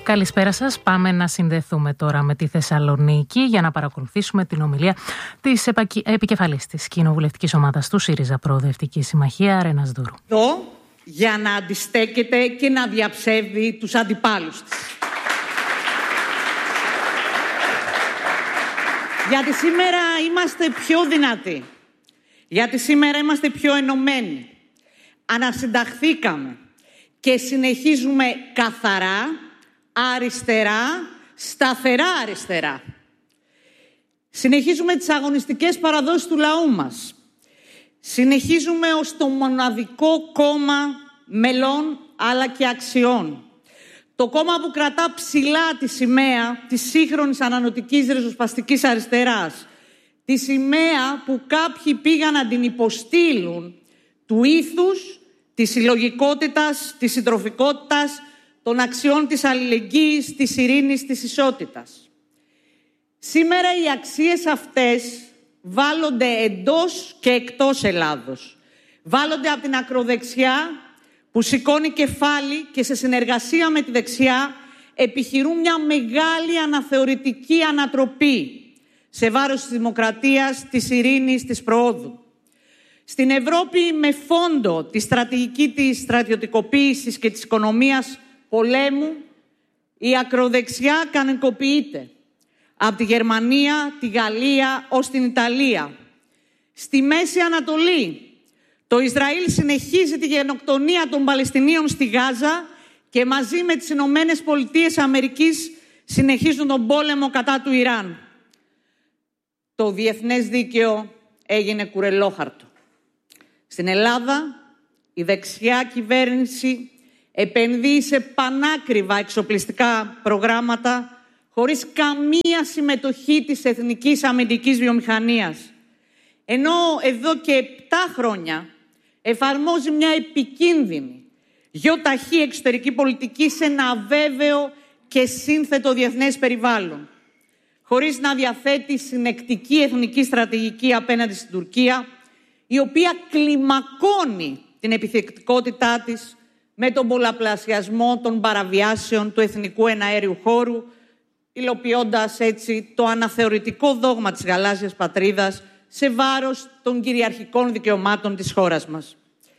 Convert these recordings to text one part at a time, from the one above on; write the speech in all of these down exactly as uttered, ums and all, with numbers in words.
Καλησπέρα σας. Πάμε να συνδεθούμε τώρα με τη Θεσσαλονίκη για να παρακολουθήσουμε την ομιλία της επικεφαλής της κοινοβουλευτικής ομάδας του ΣΥΡΙΖΑ Προοδευτική Συμμαχία, Ρένας Δούρου. Εδώ για να αντιστέκεται και να διαψεύδει τους αντιπάλους της. Γιατί σήμερα είμαστε πιο δυνατοί. Γιατί σήμερα είμαστε πιο ενωμένοι. Ανασυνταχθήκαμε και συνεχίζουμε καθαρά, αριστερά, σταθερά αριστερά. Συνεχίζουμε τις αγωνιστικές παραδόσεις του λαού μας. Συνεχίζουμε ως το μοναδικό κόμμα μελών αλλά και αξιών. Το κόμμα που κρατά ψηλά τη σημαία της σύγχρονης ανανοτικής ριζοσπαστικής αριστεράς. Τη σημαία που κάποιοι πήγαν να την υποστείλουν του ήθους, της συλλογικότητας, της συντροφικότητας, των αξιών της αλληλεγγύης, της ειρήνης, της ισότητας. Σήμερα οι αξίες αυτές βάλλονται εντός και εκτός Ελλάδος. Βάλλονται από την ακροδεξιά που σηκώνει κεφάλι και σε συνεργασία με τη δεξιά επιχειρούν μια μεγάλη αναθεωρητική ανατροπή σε βάρος της δημοκρατίας, της ειρήνης, της προόδου. Στην Ευρώπη με φόντο τη στρατηγική της στρατιωτικοποίησης και της οικονομίας πολέμου, η ακροδεξιά κανονικοποιείται από τη Γερμανία, τη Γαλλία ως την Ιταλία. Στη Μέση Ανατολή, το Ισραήλ συνεχίζει τη γενοκτονία των Παλαιστινίων στη Γάζα και μαζί με τις Ηνωμένες Πολιτείες Αμερικής συνεχίζουν τον πόλεμο κατά του Ιράν. Το διεθνές δίκαιο έγινε κουρελόχαρτο. Στην Ελλάδα, η δεξιά κυβέρνηση επενδύει σε πανάκριβα εξοπλιστικά προγράμματα χωρίς καμία συμμετοχή της εθνικής αμυντικής βιομηχανίας. Ενώ εδώ και επτά χρόνια εφαρμόζει μια επικίνδυνη γιοταχή εξωτερική πολιτική σε ένα αβέβαιο και σύνθετο διεθνές περιβάλλον. Χωρίς να διαθέτει συνεκτική εθνική στρατηγική απέναντι στην Τουρκία, η οποία κλιμακώνει την επιθετικότητά της με τον πολλαπλασιασμό των παραβιάσεων του εθνικού εναέριου χώρου, υλοποιώντας έτσι το αναθεωρητικό δόγμα της γαλάζιας πατρίδας σε βάρος των κυριαρχικών δικαιωμάτων της χώρας μας.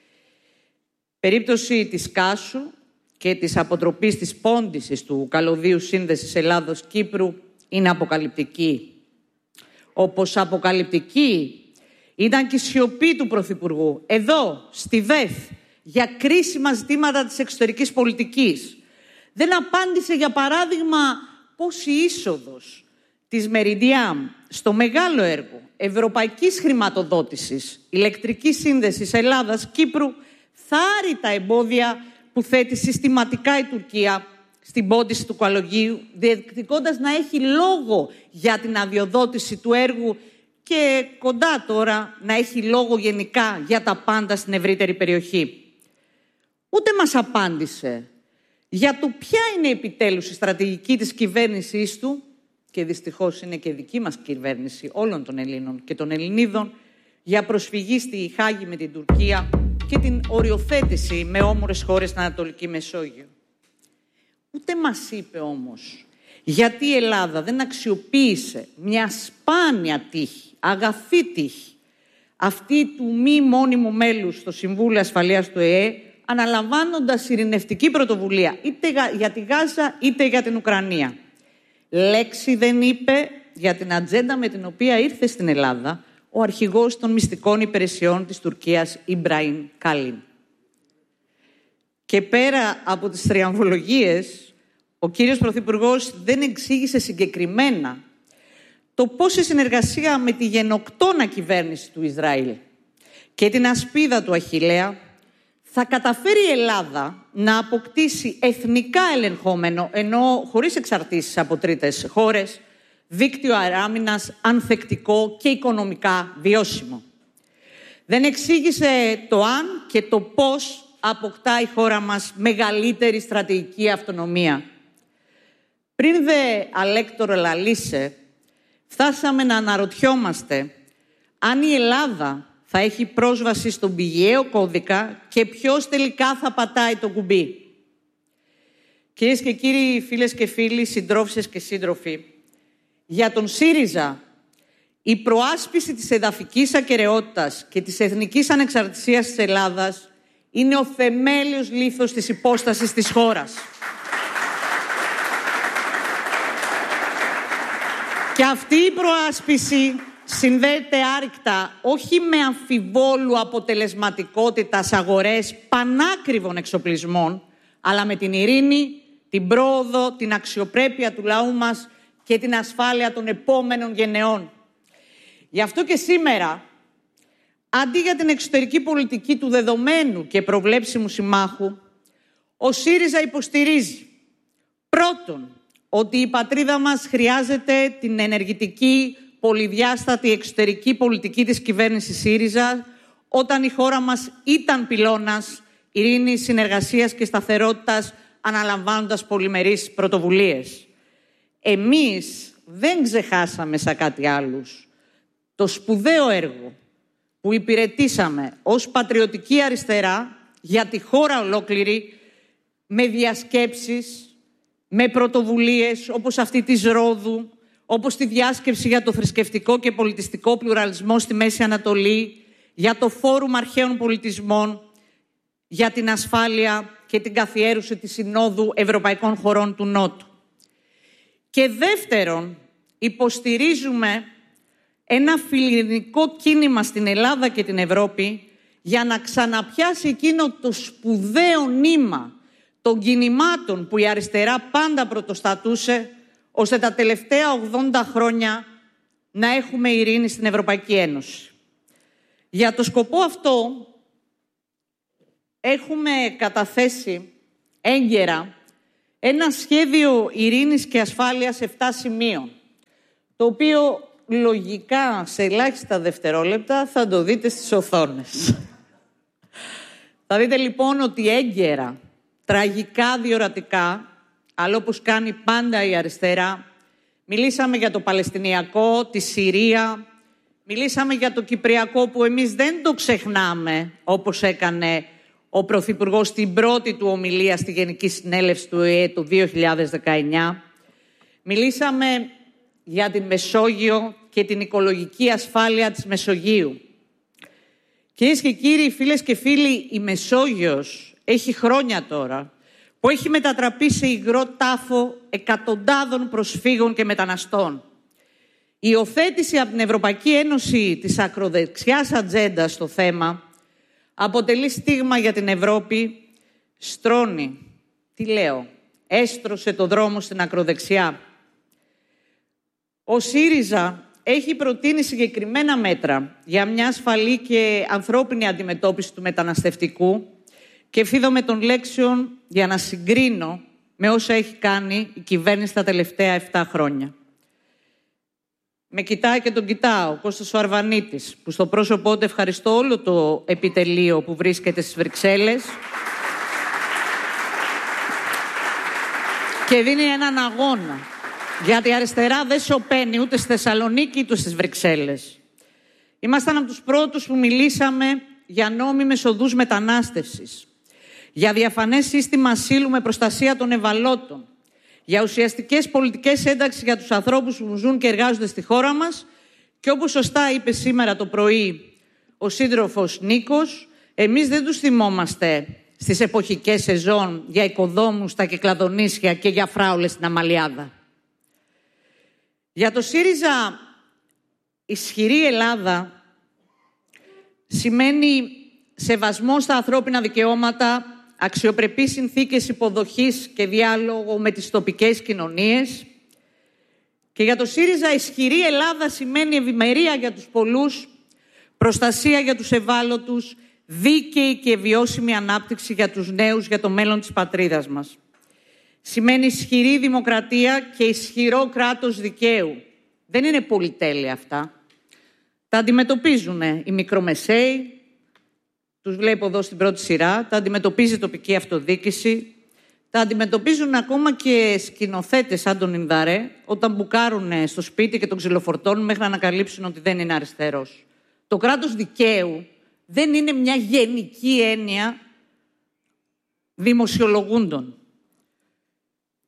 Περίπτωση της Κάσου και της αποτροπής της πόντισης του καλωδίου σύνδεσης Ελλάδος-Κύπρου είναι αποκαλυπτική. Όπως αποκαλυπτική ήταν και η σιωπή του Πρωθυπουργού εδώ, στη ΔΕΘ, για κρίσιμα ζητήματα της εξωτερικής πολιτικής. Δεν απάντησε, για παράδειγμα, πώς η είσοδος της Μεριντιάμ στο μεγάλο έργο ευρωπαϊκής χρηματοδότησης ηλεκτρικής σύνδεσης Ελλάδας-Κύπρου θα άρει τα εμπόδια που θέτει συστηματικά η Τουρκία στην πόντιση του καλωδίου, διεκδικώντας να έχει λόγο για την αδειοδότηση του έργου και κοντά τώρα να έχει λόγο γενικά για τα πάντα στην ευρύτερη περιοχή. Ούτε μας απάντησε για το ποια είναι επιτέλους η στρατηγική της κυβέρνησής του, και δυστυχώς είναι και δική μας κυβέρνηση όλων των Ελλήνων και των Ελληνίδων, για προσφυγή στη Χάγη με την Τουρκία και την οριοθέτηση με όμορες χώρες στην Ανατολική Μεσόγειο. Ούτε μας είπε όμως γιατί η Ελλάδα δεν αξιοποίησε μια σπάνια τύχη, αγαθή τύχη, αυτή του μη μόνιμου μέλους στο Συμβούλιο Ασφαλείας του ΕΕ, αναλαμβάνοντας ειρηνευτική πρωτοβουλία είτε για τη Γάζα είτε για την Ουκρανία. Λέξη δεν είπε για την ατζέντα με την οποία ήρθε στην Ελλάδα ο αρχηγός των μυστικών υπηρεσιών της Τουρκίας, Ιμπραήμ Καλίν. Και πέρα από τις θριαμβολογίες, ο κύριος Πρωθυπουργός δεν εξήγησε συγκεκριμένα το πώς η συνεργασία με τη γενοκτώνα κυβέρνηση του Ισραήλ και την ασπίδα του Αχιλλέα θα καταφέρει η Ελλάδα να αποκτήσει εθνικά ελεγχόμενο, ενώ χωρίς εξαρτήσεις από τρίτες χώρες, δίκτυο αεράμινας ανθεκτικό και οικονομικά βιώσιμο. Δεν εξήγησε το αν και το πώς αποκτά η χώρα μας μεγαλύτερη στρατηγική αυτονομία. Πριν δε αλέκτορο λαλήσε, φτάσαμε να αναρωτιόμαστε αν η Ελλάδα θα έχει πρόσβαση στον πηγαίο κώδικα και ποιος τελικά θα πατάει το κουμπί. Κυρίες και κύριοι, φίλες και φίλοι, συντρόφισσες και σύντροφοι, για τον ΣΥΡΙΖΑ η προάσπιση της εδαφικής ακεραιότητας και της εθνικής ανεξαρτησίας της Ελλάδας είναι ο θεμέλιος λίθος της υπόστασης της χώρας. Και αυτή η προάσπιση συνδέεται άρρηκτα όχι με αμφιβόλου αποτελεσματικότητας αγορές πανάκριβων εξοπλισμών, αλλά με την ειρήνη, την πρόοδο, την αξιοπρέπεια του λαού μας και την ασφάλεια των επόμενων γενεών. Γι' αυτό και σήμερα, αντί για την εξωτερική πολιτική του δεδομένου και προβλέψιμου συμμάχου, ο ΣΥΡΙΖΑ υποστηρίζει πρώτον ότι η πατρίδα μας χρειάζεται την ενεργητική, πολυδιάστατη εξωτερική πολιτική της κυβέρνησης ΣΥΡΙΖΑ, όταν η χώρα μας ήταν πυλώνας ειρήνης, συνεργασίας και σταθερότητας, αναλαμβάνοντας πολυμερείς πρωτοβουλίες. Εμείς δεν ξεχάσαμε σαν κάτι άλλους το σπουδαίο έργο που υπηρετήσαμε ως πατριωτική αριστερά για τη χώρα ολόκληρη, με διασκέψεις, με πρωτοβουλίες όπως αυτή της Ρόδου, όπως τη διάσκεψη για το θρησκευτικό και πολιτιστικό πλουραλισμό στη Μέση Ανατολή, για το Φόρουμ Αρχαίων Πολιτισμών, για την ασφάλεια και την καθιέρωση της Συνόδου Ευρωπαϊκών Χωρών του Νότου. Και δεύτερον, υποστηρίζουμε ένα φιλελληνικό κίνημα στην Ελλάδα και την Ευρώπη για να ξαναπιάσει εκείνο το σπουδαίο νήμα των κινημάτων που η αριστερά πάντα πρωτοστατούσε, ώστε τα τελευταία ογδόντα χρόνια να έχουμε ειρήνη στην Ευρωπαϊκή Ένωση. Για το σκοπό αυτό έχουμε καταθέσει έγκαιρα ένα σχέδιο ειρήνης και ασφάλειας επτά σημείων, το οποίο λογικά σε ελάχιστα δευτερόλεπτα θα το δείτε στις οθόνες. Θα δείτε λοιπόν ότι έγκαιρα, τραγικά, διορατικά, αλλά όπως κάνει πάντα η αριστερά, μιλήσαμε για το Παλαιστινιακό, τη Συρία, μιλήσαμε για το Κυπριακό που εμείς δεν το ξεχνάμε, όπως έκανε ο Πρωθυπουργός στην πρώτη του ομιλία στη Γενική Συνέλευση του Ο Ε Ε το δύο χιλιάδες δεκαεννιά. Μιλήσαμε για την Μεσόγειο και την οικολογική ασφάλεια της Μεσογείου. Κυρίες και κύριοι, φίλες και φίλοι, η Μεσόγειος έχει χρόνια τώρα που έχει μετατραπεί σε υγρό τάφο εκατοντάδων προσφύγων και μεταναστών. Η υιοθέτηση από την Ευρωπαϊκή Ένωση της ακροδεξιάς ατζέντας στο θέμα αποτελεί στίγμα για την Ευρώπη, στρώνει, τι λέω, έστρωσε το δρόμο στην ακροδεξιά. Ο ΣΥΡΙΖΑ έχει προτείνει συγκεκριμένα μέτρα για μια ασφαλή και ανθρώπινη αντιμετώπιση του μεταναστευτικού και φίδομαι των λέξεων για να συγκρίνω με όσα έχει κάνει η κυβέρνηση τα τελευταία επτά χρόνια. Με κοιτάει και τον κοιτάω, ο Κώστας ο Αρβανίτης, που στο πρόσωπό του ευχαριστώ όλο το επιτελείο που βρίσκεται στις Βρυξέλλες και δίνει έναν αγώνα, γιατί η αριστερά δεν σωπαίνει ούτε στη Θεσσαλονίκη ούτε στις Βρυξέλλες. Ήμασταν από τους πρώτους που μιλήσαμε για νόμιμες οδούς μετανάστευσης, για διαφανές σύστημα ασύλου με προστασία των ευαλώτων, για ουσιαστικές πολιτικές ένταξεις για τους ανθρώπους που ζουν και εργάζονται στη χώρα μας και όπως σωστά είπε σήμερα το πρωί ο σύντροφος Νίκος, εμείς δεν τους θυμόμαστε στις εποχικές σεζόν για οικοδόμους στα Κυκλαδονήσια και για φράουλες στην Αμαλιάδα. Για το ΣΥΡΙΖΑ ισχυρή Ελλάδα σημαίνει σεβασμό στα ανθρώπινα δικαιώματα, αξιοπρεπείς συνθήκες υποδοχής και διάλογο με τις τοπικές κοινωνίες. Και για το ΣΥΡΙΖΑ ισχυρή Ελλάδα σημαίνει ευημερία για τους πολλούς, προστασία για τους ευάλωτους, δίκαιη και βιώσιμη ανάπτυξη για τους νέους, για το μέλλον της πατρίδας μας. Σημαίνει ισχυρή δημοκρατία και ισχυρό κράτος δικαίου. Δεν είναι πολυτέλεια αυτά. Τα αντιμετωπίζουν οι μικρομεσαίοι, τους βλέπω εδώ στην πρώτη σειρά, τα αντιμετωπίζει η τοπική αυτοδιοίκηση, τα αντιμετωπίζουν ακόμα και σκηνοθέτες σαν τον Ινδαρέ, όταν μπουκάρουν στο σπίτι και τον ξυλοφορτώνουν μέχρι να ανακαλύψουν ότι δεν είναι αριστερός. Το κράτος δικαίου δεν είναι μια γενική έννοια δημοσιολογούντων.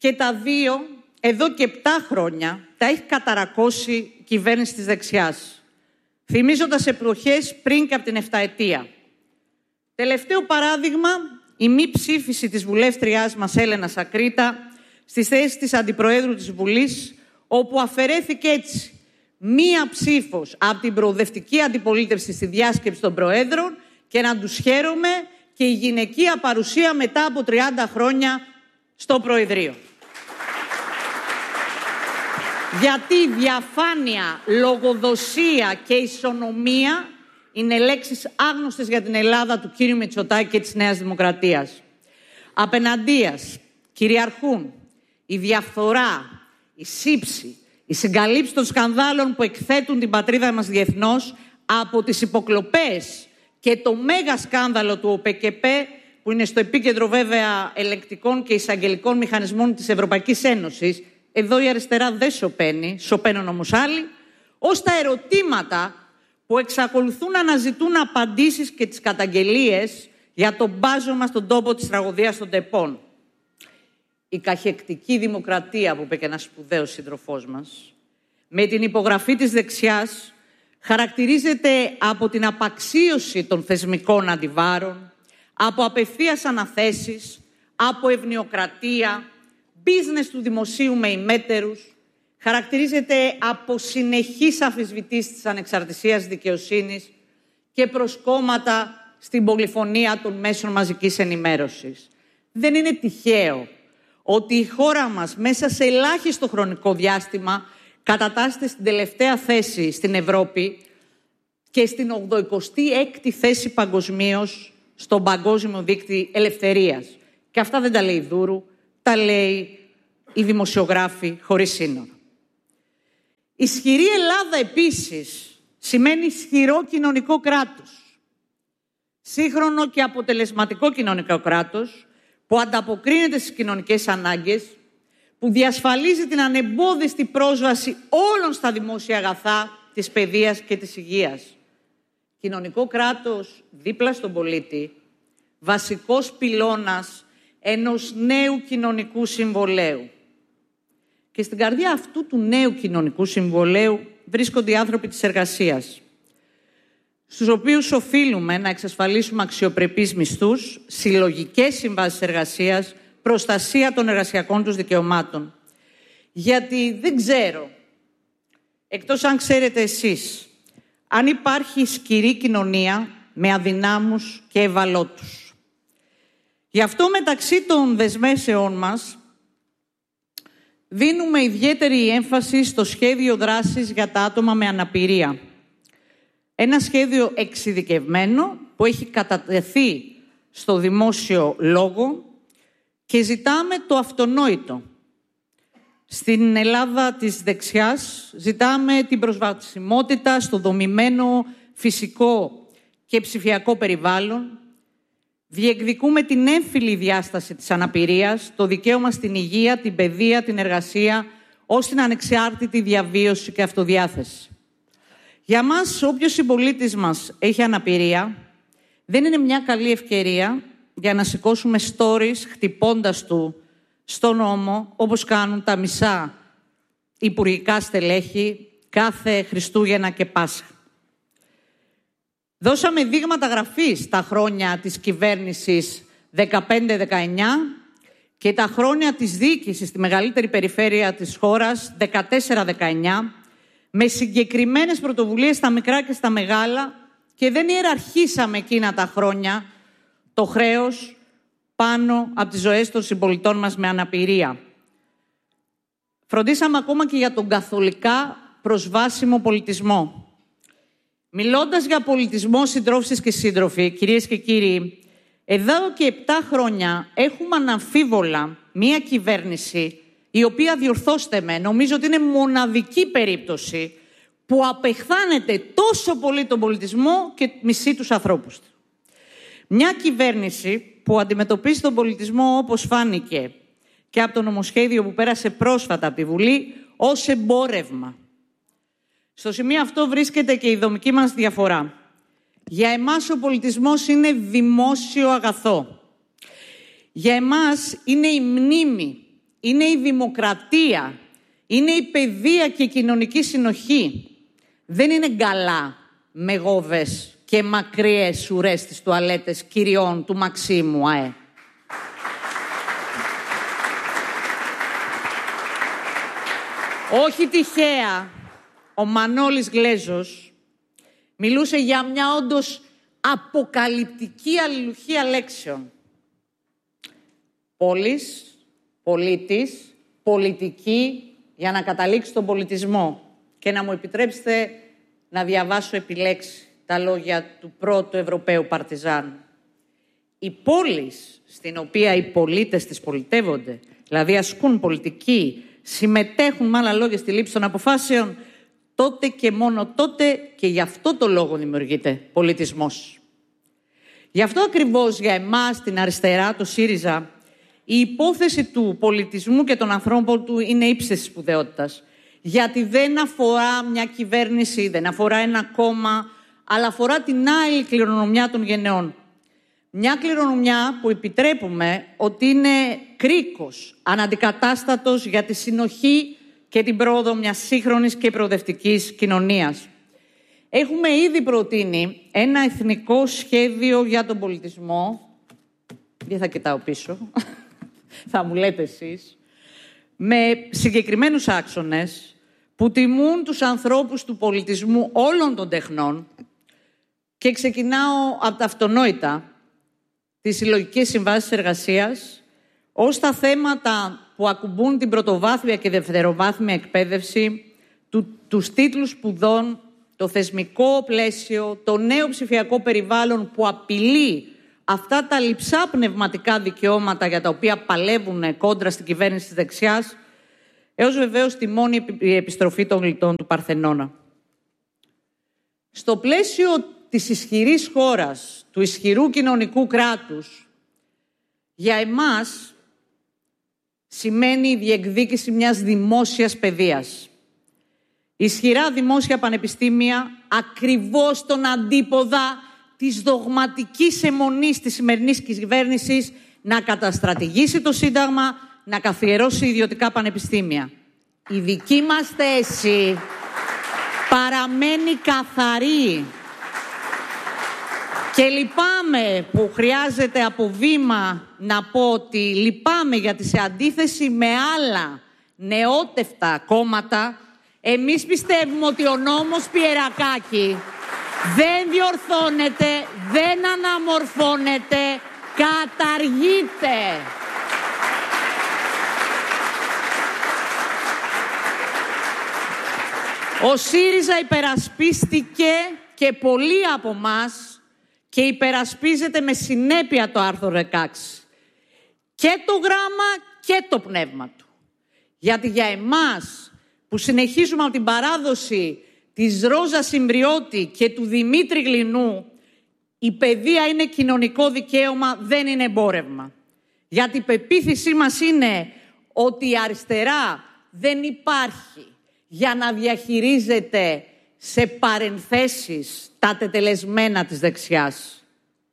και τα δύο εδώ και επτά χρόνια τα έχει καταρακώσει η κυβέρνηση της δεξιάς, θυμίζοντας εποχές πριν και από την εφταετία. Τελευταίο παράδειγμα, η μη ψήφιση της βουλεύτριάς μας Έλενας Ακρίτα στη θέση της Αντιπροέδρου της Βουλής, όπου αφαιρέθηκε έτσι μία ψήφος από την προοδευτική αντιπολίτευση στη διάσκεψη των Προέδρων, και να τους χαίρομαι, και η γυναικεία παρουσία μετά από τριάντα χρόνια στο Προεδρείο. Γιατί διαφάνεια, λογοδοσία και ισονομία είναι λέξεις άγνωστες για την Ελλάδα του κύριου Μητσοτάκη και της Νέας Δημοκρατίας. Απέναντίας κυριαρχούν η διαφθορά, η σύψη, η συγκαλύψη των σκανδάλων που εκθέτουν την πατρίδα μας διεθνώς, από τις υποκλοπές και το μέγα σκάνδαλο του ΟΠΕΚΕΠ, που είναι στο επίκεντρο βέβαια ελεκτικών και εισαγγελικών μηχανισμών της Ευρωπαϊκής Ένωσης. Εδώ η αριστερά δεν σωπαίνει, σωπαίνουν όμως άλλοι, ως τα ερωτήματα που εξακολουθούν να αναζητούν απαντήσεις και τις καταγγελίες για τον μπάζωμα στον τόπο της τραγωδίας των ΤΕΠών. Η καχεκτική δημοκρατία, που είπε και ένας σπουδαίος σύντροφός μας, με την υπογραφή της δεξιάς, χαρακτηρίζεται από την απαξίωση των θεσμικών αντιβάρων, από απευθείας αναθέσεις, από ευνοιοκρατία, business του δημοσίου με ημέτερους, χαρακτηρίζεται από συνεχείς αμφισβητήσεις της ανεξαρτησίας δικαιοσύνης και προσκόμματα στην πολυφωνία των μέσων μαζικής ενημέρωσης. Δεν είναι τυχαίο ότι η χώρα μας μέσα σε ελάχιστο χρονικό διάστημα κατατάσσεται στην τελευταία θέση στην Ευρώπη και στην ογδοηκοστή έκτη θέση παγκοσμίως στον Παγκόσμιο Δίκτυο Ελευθερίας. Και αυτά δεν τα λέει Δούρου, τα λέει οι δημοσιογράφοι χωρίς σύνορα. Ισχυρή Ελλάδα επίσης σημαίνει ισχυρό κοινωνικό κράτος. Σύγχρονο και αποτελεσματικό κοινωνικό κράτος που ανταποκρίνεται στις κοινωνικές ανάγκες, που διασφαλίζει την ανεμπόδιστη πρόσβαση όλων στα δημόσια αγαθά της παιδείας και της υγείας. Κοινωνικό κράτος δίπλα στον πολίτη, βασικός πυλώνας ενός νέου κοινωνικού συμβολέου. Και στην καρδιά αυτού του νέου κοινωνικού συμβολέου βρίσκονται οι άνθρωποι της εργασίας, στους οποίους οφείλουμε να εξασφαλίσουμε αξιοπρεπείς μισθούς, συλλογικές συμβάσεις εργασίας, προστασία των εργασιακών τους δικαιωμάτων. Γιατί δεν ξέρω, εκτός αν ξέρετε εσείς, αν υπάρχει ισχυρή κοινωνία με αδυνάμους και ευαλώτους. Γι' αυτό μεταξύ των δεσμεύσεών μας δίνουμε ιδιαίτερη έμφαση στο σχέδιο δράσης για τα άτομα με αναπηρία. Ένα σχέδιο εξειδικευμένο που έχει κατατεθεί στο δημόσιο λόγο και ζητάμε το αυτονόητο. Στην Ελλάδα της δεξιάς ζητάμε την προσβασιμότητα στο δομημένο φυσικό και ψηφιακό περιβάλλον. Διεκδικούμε την έμφυλη διάσταση της αναπηρίας, το δικαίωμα στην υγεία, την παιδεία, την εργασία, ως την ανεξάρτητη διαβίωση και αυτοδιάθεση. Για μας, όποιος συμπολίτης μας έχει αναπηρία, δεν είναι μια καλή ευκαιρία για να σηκώσουμε stories χτυπώντας του στον νόμο, όπως κάνουν τα μισά υπουργικά στελέχη κάθε Χριστούγεννα και Πάσχα. Δώσαμε δείγματα γραφής τα χρόνια της κυβέρνησης δεκαπέντε δεκαεννιά και τα χρόνια της διοίκησης στη μεγαλύτερη περιφέρεια της χώρας δεκατέσσερα δεκαεννιά, με συγκεκριμένες πρωτοβουλίες στα μικρά και στα μεγάλα, και δεν ιεραρχήσαμε εκείνα τα χρόνια το χρέος πάνω από τις ζωές των συμπολιτών μας με αναπηρία. Φροντίσαμε ακόμα και για τον καθολικά προσβάσιμο πολιτισμό. Μιλώντας για πολιτισμό, συντρόφισσες και σύντροφοι, κυρίες και κύριοι, εδώ και επτά χρόνια έχουμε αναμφίβολα μία κυβέρνηση η οποία, διορθώστε με, νομίζω ότι είναι μοναδική περίπτωση που απεχθάνεται τόσο πολύ τον πολιτισμό και μισεί τους ανθρώπους του. Μια κυβέρνηση που αντιμετωπίζει τον πολιτισμό, όπως φάνηκε και από το νομοσχέδιο που πέρασε πρόσφατα από τη Βουλή, ως εμπόρευμα. Στο σημείο αυτό βρίσκεται και η δομική μας διαφορά. Για εμάς ο πολιτισμός είναι δημόσιο αγαθό. Για εμάς είναι η μνήμη είναι η δημοκρατία, είναι η παιδεία και η κοινωνική συνοχή. Δεν είναι γκαλά με γόβες και μακριές ουρές στις τουαλέτες κυριών του Μαξίμου ΑΕ. Όχι τυχαία, ο Μανώλης Γλέζος μιλούσε για μια όντως αποκαλυπτική αλληλουχία λέξεων. Πόλης, πολίτης, πολιτική, για να καταλήξει στον πολιτισμό. Και να μου επιτρέψετε να διαβάσω επιλέξει τα λόγια του πρώτου Ευρωπαίου Παρτιζάν. Η πόλη στην οποία οι πολίτες της πολιτεύονται, δηλαδή ασκούν πολιτική, συμμετέχουν με άλλα λόγια στη λήψη των αποφάσεων, τότε και μόνο τότε και γι' αυτό το λόγο δημιουργείται πολιτισμός. Γι' αυτό ακριβώς για εμάς, την αριστερά, το ΣΥΡΙΖΑ, η υπόθεση του πολιτισμού και των ανθρώπων του είναι ύψης της σπουδαιότητας. Γιατί δεν αφορά μια κυβέρνηση, δεν αφορά ένα κόμμα, αλλά αφορά την άλλη κληρονομιά των γενεών. Μια κληρονομιά που επιτρέπουμε ότι είναι κρίκος, αναντικατάστατος για τη συνοχή και την πρόοδο μιας σύγχρονης και προοδευτικής κοινωνίας. Έχουμε ήδη προτείνει ένα εθνικό σχέδιο για τον πολιτισμό. Δεν θα κοιτάω πίσω, θα μου λέτε εσείς. Με συγκεκριμένους άξονες που τιμούν τους ανθρώπους του πολιτισμού όλων των τεχνών και ξεκινάω από τα αυτονόητα, τις συλλογικές συμβάσεις εργασίας, ως τα θέματα που ακουμπούν την πρωτοβάθμια και δευτεροβάθμια εκπαίδευση, του, τους τίτλους σπουδών, το θεσμικό πλαίσιο, το νέο ψηφιακό περιβάλλον που απειλεί αυτά τα λειψά πνευματικά δικαιώματα για τα οποία παλεύουν κόντρα στην κυβέρνηση της δεξιάς, έως βεβαίως τη μόνη επιστροφή των γλιτών του Παρθενώνα. Στο πλαίσιο της ισχυρής χώρας, του ισχυρού κοινωνικού κράτους, για εμάς σημαίνει η διεκδίκηση μιας δημόσιας παιδείας. Ισχυρά δημόσια πανεπιστήμια, ακριβώς τον αντίποδα της δογματικής αιμονής της σημερινής κυβέρνησης να καταστρατηγήσει το Σύνταγμα, να καθιερώσει ιδιωτικά πανεπιστήμια. Η δική μας θέση παραμένει καθαρή. Και λυπάμαι που χρειάζεται από βήμα να πω ότι λυπάμαι γιατί σε αντίθεση με άλλα νεότευτα κόμματα, εμείς πιστεύουμε ότι ο νόμος Πιερακάκη δεν διορθώνεται, δεν αναμορφώνεται, καταργείται. Ο ΣΥΡΙΖΑ υπερασπίστηκε και πολλοί από εμάς και υπερασπίζεται με συνέπεια το άρθρο δεκαέξι. Και το γράμμα και το πνεύμα του. Γιατί για εμάς που συνεχίζουμε από την παράδοση της Ρόζας Συμπριώτη και του Δημήτρη Γλινού, η παιδεία είναι κοινωνικό δικαίωμα, δεν είναι εμπόρευμα. Γιατί η πεποίθησή μας είναι ότι η αριστερά δεν υπάρχει για να διαχειρίζεται σε παρενθέσεις τα τετελεσμένα της δεξιάς.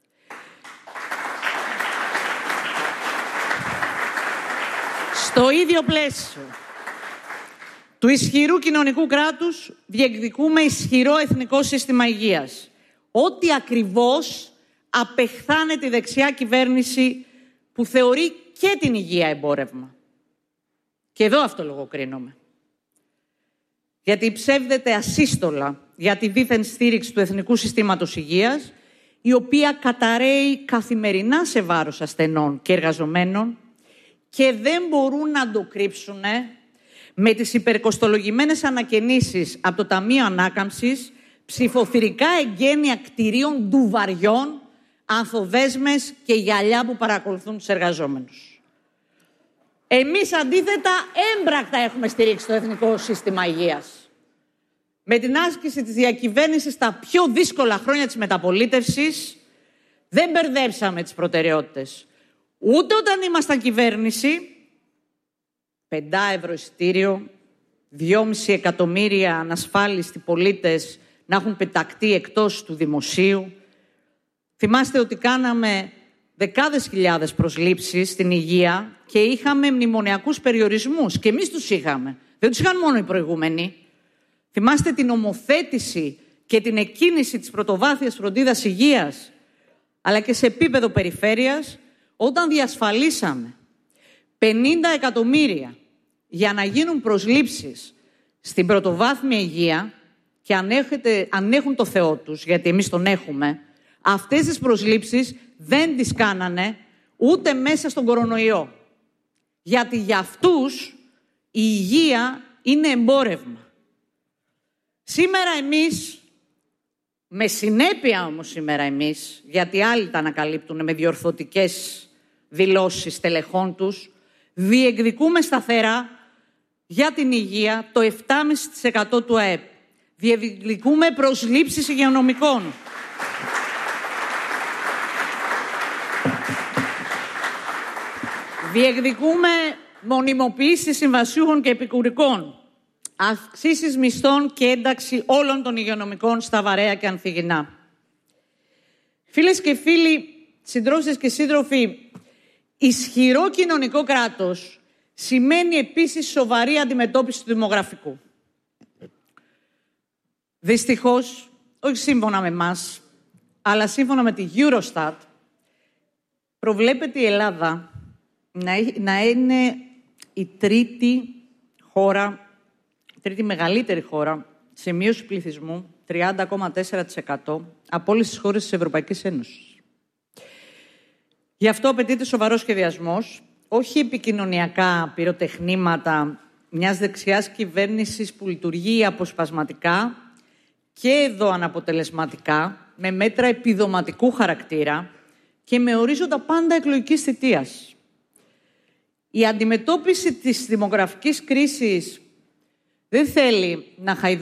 Στο ίδιο πλαίσιο του ισχυρού κοινωνικού κράτους διεκδικούμε ισχυρό εθνικό σύστημα υγείας. Ό,τι ακριβώς απεχθάνεται η δεξιά κυβέρνηση που θεωρεί και την υγεία εμπόρευμα. Και εδώ αυτό λογοκρίνομαι. Γιατί ψεύδεται ασύστολα για τη δίθεν στήριξη του Εθνικού Συστήματος Υγείας, η οποία καταρρέει καθημερινά σε βάρος ασθενών και εργαζομένων και δεν μπορούν να το κρύψουν με τις υπερκοστολογημένες ανακαινήσεις από το Ταμείο Ανάκαμψης, ψηφοθυρικά εγγένεια κτηρίων ντουβαριών, ανθοδέσμες και γυαλιά που παρακολουθούν τους εργαζόμενους. Εμείς αντίθετα έμπρακτα έχουμε στηρίξει το Εθνικό Σύστημα Υγείας. Με την άσκηση της διακυβέρνησης στα πιο δύσκολα χρόνια της μεταπολίτευσης δεν μπερδέψαμε τις προτεραιότητες. Ούτε όταν ήμασταν κυβέρνηση, πεντά ευρώ εισιτήριο, δυόμισι εκατομμύρια ανασφάλιστοι πολίτες να έχουν πετακτεί εκτός του δημοσίου. Θυμάστε ότι κάναμε δεκάδες χιλιάδες προσλήψεις στην υγεία και είχαμε μνημονιακούς περιορισμούς. Και εμείς τους είχαμε. Δεν τους είχαν μόνο οι προηγούμενοι. Θυμάστε την ομοθέτηση και την εκκίνηση της πρωτοβάθμιας φροντίδας υγείας, αλλά και σε επίπεδο περιφέρειας, όταν διασφαλίσαμε πενήντα εκατομμύρια για να γίνουν προσλήψεις στην πρωτοβάθμια υγεία και αν, έχετε, αν έχουν το Θεό τους, γιατί εμείς τον έχουμε, αυτές τις προσλήψεις δεν τις κάνανε ούτε μέσα στον κορονοϊό. Γιατί για αυτούς η υγεία είναι εμπόρευμα. Σήμερα εμείς, με συνέπεια όμως σήμερα εμείς, γιατί άλλοι τα ανακαλύπτουν με διορθωτικές δηλώσεις τελεχών τους, διεκδικούμε σταθερά για την υγεία το επτά κόμμα πέντε τοις εκατό του ΑΕΠ. Διεκδικούμε προσλήψεις υγειονομικών. Διεκδικούμε μονιμοποίηση συμβασιούχων και επικουρικών. Αυξήσεις μισθών και ένταξη όλων των υγειονομικών στα βαρέα και ανθυγινά. Φίλες και φίλοι, συντρόφισσες και σύντροφοι, ισχυρό κοινωνικό κράτος σημαίνει επίσης σοβαρή αντιμετώπιση του δημογραφικού. Δυστυχώς, όχι σύμφωνα με εμάς, αλλά σύμφωνα με τη Eurostat, προβλέπεται η Ελλάδα να είναι η τρίτη χώρα, η τρίτη μεγαλύτερη χώρα σε μείωση πληθυσμού, τριάντα κόμμα τέσσερα τοις εκατό από όλες τις χώρες της Ευρωπαϊκής Ένωσης. Γι' αυτό απαιτείται σοβαρός σχεδιασμός, όχι επικοινωνιακά πυροτεχνήματα μιας δεξιάς κυβέρνησης που λειτουργεί αποσπασματικά και εδώ αναποτελεσματικά, με μέτρα επιδοματικού χαρακτήρα και με ορίζοντα πάντα εκλογικής θητείας. Η αντιμετώπιση της δημογραφικής κρίσης δεν θέλει να χαϊδεύει